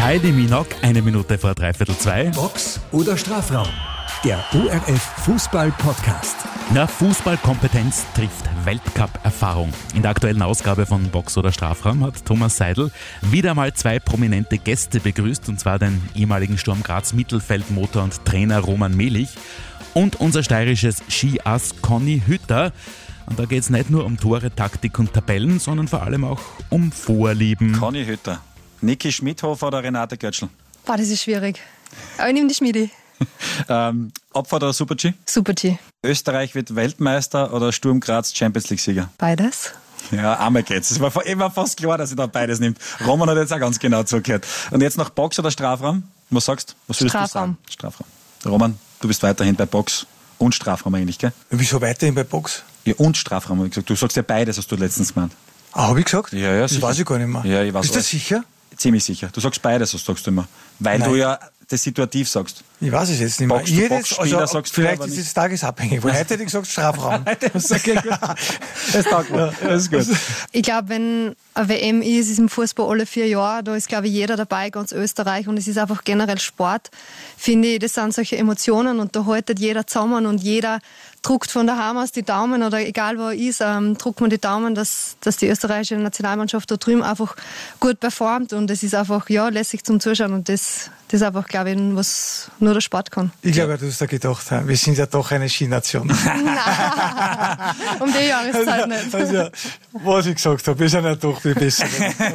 Kylie Minogue, 1 Minute vor 2:15. Box oder Strafraum? Der ORF Fußball-Podcast. Na, Fußballkompetenz trifft Weltcup-Erfahrung. In der aktuellen Ausgabe von Box oder Strafraum hat Thomas Seidel wieder mal 2 prominente Gäste begrüßt, und zwar den ehemaligen Sturm Graz Mittelfeldmotor und Trainer Roman Melich und unser steirisches Skiass Conny Hütter. Und da geht es nicht nur um Tore, Taktik und Tabellen, sondern vor allem auch um Vorlieben. Conny Hütter, Niki Schmidhofer oder Renate Götzschl? Boah, das ist schwierig. Aber ich nehme die Schmiedi. Abfahrt oder Super-G? Super-G. Österreich wird Weltmeister oder Sturm Graz Champions League-Sieger? Beides. Ja, einmal geht's. Es war immer fast klar, dass ich da beides nimmt. Roman hat jetzt auch ganz genau zugehört. Und jetzt noch Box oder Strafraum? Was sagst du? Was würdest du sagen? Strafraum. Roman, du bist weiterhin bei Box und Strafraum eigentlich, gell? Wieso weiterhin bei Box? Ja, und Strafraum, habe ich gesagt. Du sagst ja beides, hast du letztens gemeint. Ah, habe ich gesagt? Ja, das sicher. weiß ich gar nicht mehr. Ja, ich weiß Bist du sicher? Ziemlich sicher. Du sagst beides, das sagst du immer. Weil Nein. du ja das situativ sagst. Ich weiß es jetzt nicht mehr. Boxspieler sagst du vielleicht aber ist nicht. es tagesabhängig, weil heute hätte ich gesagt Strafraum. Okay, gut. Das taugt mir. Das ist gut. Ich glaube, wenn eine WM ist im Fußball alle 4 Jahre, da ist, glaube ich, jeder dabei, ganz Österreich, und es ist einfach generell Sport, finde ich, das sind solche Emotionen, und da haltet jeder zusammen und jeder druckt von daheim aus die Daumen, oder egal wo er ist, druckt man die Daumen, dass die österreichische Nationalmannschaft da drüben einfach gut performt, und es ist einfach, ja, lässig zum Zuschauen, und das ist einfach, glaube ich, was nur der Sport kann. Ich glaube, du hast da gedacht, wir sind ja doch eine Skination. Nein, um die Jahreszeit nicht. Also, was ich gesagt habe, wir sind ja doch die Besseren.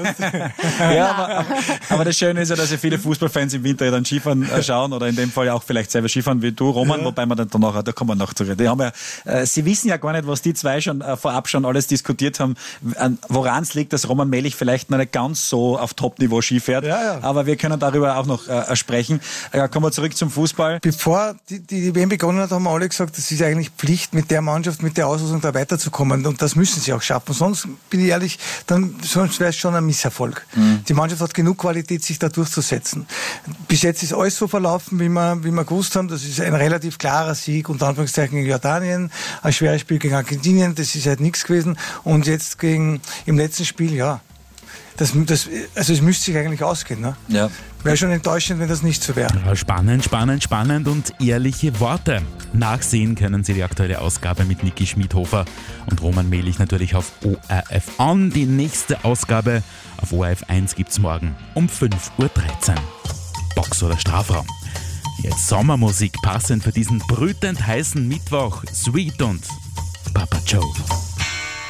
Ja, aber das Schöne ist ja, dass ja viele Fußballfans im Winter ja dann Skifahren schauen, oder in dem Fall ja auch vielleicht selber Skifahren wie du, Roman, wobei wir dann danach, da kommen wir noch zurück. Die haben ja, sie wissen ja gar nicht, was die zwei schon vorab schon alles diskutiert haben, woran es liegt, dass Roman Melich vielleicht noch nicht ganz so auf Top-Niveau Ski fährt. Ja. Aber wir können darüber auch noch sprechen. Kommen wir zurück zum Fußball. Bevor die WM begonnen hat, haben wir alle gesagt, das ist eigentlich Pflicht, mit der Mannschaft, mit der Auslosung da weiterzukommen. Und das müssen sie auch schaffen. Sonst, bin ich ehrlich, sonst wäre es schon ein Misserfolg. Die Mannschaft hat genug Qualität, sich da durchzusetzen. Bis jetzt ist alles so verlaufen, wie wir gewusst haben. Das ist ein relativ klarer Sieg, unter Anführungszeichen gegen Jordanien, ein schweres Spiel gegen Argentinien, das ist halt nichts gewesen. Und jetzt im letzten Spiel, ja. Also es müsste sich eigentlich ausgehen. Ne? Ja. Wäre schon enttäuschend, wenn das nicht so wäre. Ja, spannend und ehrliche Worte. Nachsehen können Sie die aktuelle Ausgabe mit Niki Schmidhofer und Roman Melich natürlich auf ORF On. Die nächste Ausgabe auf ORF 1 gibt's morgen um 5:13 Uhr. Box oder Strafraum. Jetzt Sommermusik, passend für diesen brütend heißen Mittwoch. Sweet und Papa Joe.